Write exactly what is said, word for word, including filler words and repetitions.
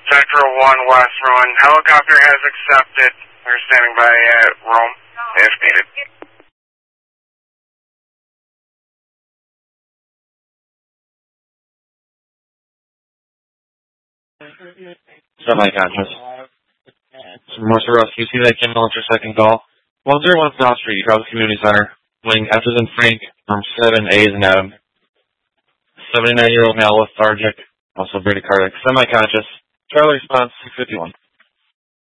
Central one West Ruin. Helicopter has accepted. They're standing by at Rome if needed. Semi-conscious. Mercer Rescue, see that Kim Mills, your second call. one oh one South Street, Travis Community Center. Wing F as in Frank, from seven A as in Adam. seventy-nine-year-old male lethargic, also bradycardic, semi-conscious. Charlie response, six fifty-one.